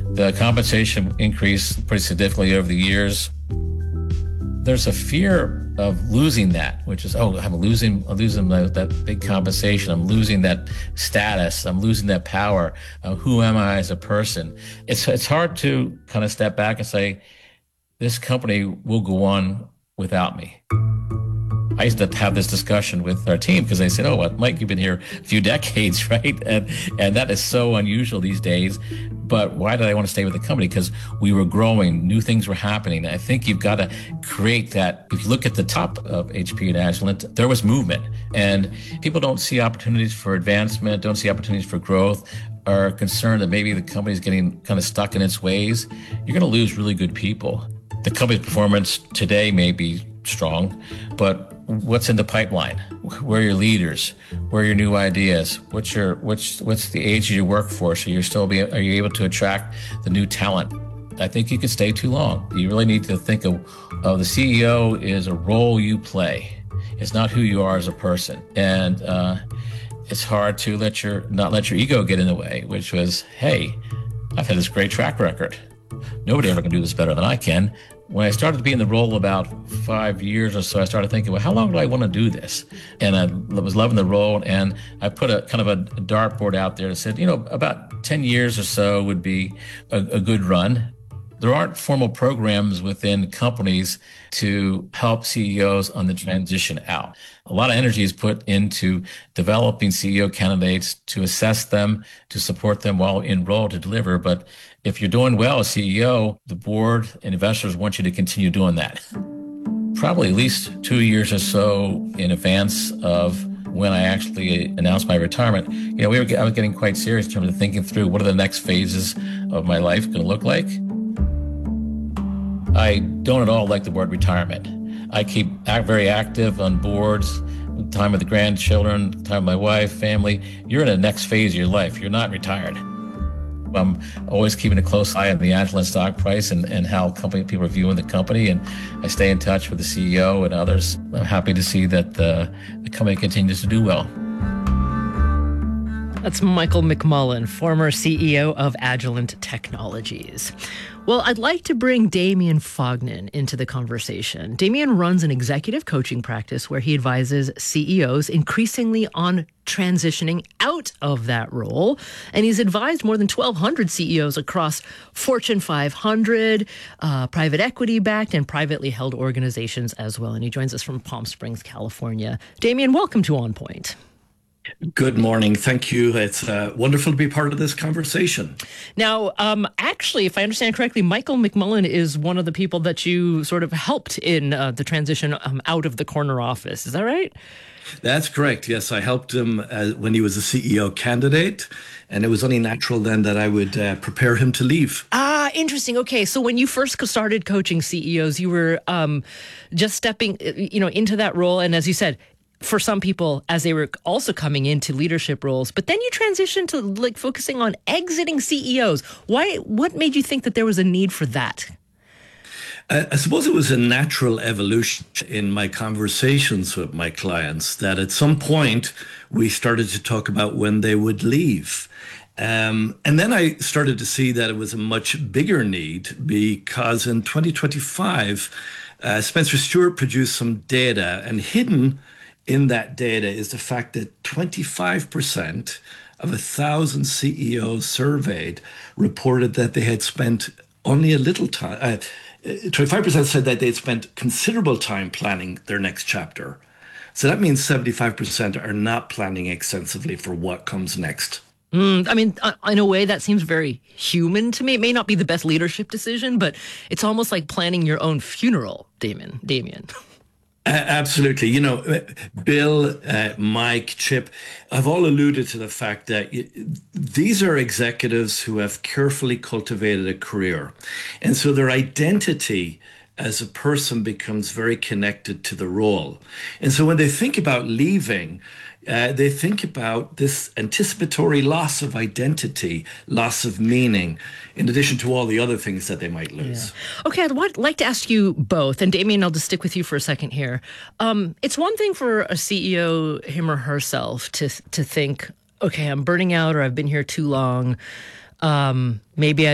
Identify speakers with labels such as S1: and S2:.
S1: The compensation increased pretty significantly over the years. There's a fear of losing that, which is, I'm losing that big compensation. I'm losing that status. I'm losing that power. Who am I as a person? It's hard to kind of step back and say, this company will go on without me. I used to have this discussion with our team because they said, Mike, you've been here a few decades, right? And that is so unusual these days. But why did I want to stay with the company? Because we were growing, new things were happening. I think you've got to create that. If you look at the top of HP and Agilent, there was movement. And people don't see opportunities for advancement, don't see opportunities for growth, are concerned that maybe the company's getting kind of stuck in its ways. You're going to lose really good people. The company's performance today may be strong, but what's in the pipeline? Where are your leaders? Where are your new ideas? What's the age of your workforce? Are you able to attract the new talent? I think you could stay too long. You really need to think of the CEO is a role you play. It's not who you are as a person. And it's hard to not let your ego get in the way, which was, hey, I've had this great track record. Nobody ever can do this better than I can. When I started to be in the role about 5 years or so, I started thinking, how long do I want to do this? And I was loving the role, and I put a kind of a dartboard out there that said, about 10 years or so would be a good run. There aren't formal programs within companies to help CEOs on the transition out. A lot of energy is put into developing CEO candidates, to assess them, to support them while in role to deliver. But if you're doing well as CEO, the board and investors want you to continue doing that. Probably at least 2 years or so in advance of when I actually announced my retirement, I was getting quite serious in terms of thinking through what are the next phases of my life going to look like. I don't at all like the word retirement. I keep very active on boards, time with the grandchildren, time with my wife, family. You're in the next phase of your life. You're not retired. I'm always keeping a close eye on the Agilent stock price and how people are viewing the company. And I stay in touch with the CEO and others. I'm happy to see that the company continues to do well.
S2: That's Michael McMullen, former CEO of Agilent Technologies. Well, I'd like to bring Damien Fognan into the conversation. Damien runs an executive coaching practice where he advises CEOs increasingly on transitioning out of that role. And he's advised more than 1,200 CEOs across Fortune 500, private equity-backed, and privately held organizations as well. And he joins us from Palm Springs, California. Damien, welcome to On Point.
S3: Good morning. Thank you. It's wonderful to be part of this conversation.
S2: Now, actually, if I understand correctly, Michael McMullen is one of the people that you sort of helped in the transition out of the corner office. Is that right?
S3: That's correct. Yes, I helped him when he was a CEO candidate, and it was only natural then that I would prepare him to leave.
S2: Ah, interesting. Okay, so when you first started coaching CEOs, you were just stepping, into that role, and as you said, for some people, as they were also coming into leadership roles, but then you transitioned to focusing on exiting CEOs. Why? What made you think that there was a need for that?
S3: I suppose it was a natural evolution in my conversations with my clients that at some point we started to talk about when they would leave. And then I started to see that it was a much bigger need because in 2025, Spencer Stuart produced some data, and hidden in that data is the fact that 25% of 1,000 CEOs surveyed reported that they had spent only a little time. 25% said that they had spent considerable time planning their next chapter. So that means 75% are not planning extensively for what comes next.
S2: I mean, in a way, that seems very human to me. It may not be the best leadership decision, but it's almost like planning your own funeral, Damien.
S3: Absolutely. Bill, Mike, Chip, have all alluded to the fact that these are executives who have carefully cultivated a career. And so their identity as a person becomes very connected to the role. And so when they think about leaving, they think about this anticipatory loss of identity, loss of meaning, in addition to all the other things that they might lose.
S2: Yeah. Okay, I'd like to ask you both, and Damien, I'll just stick with you for a second here. It's one thing for a CEO, him or herself, to think, okay, I'm burning out or I've been here too long. Maybe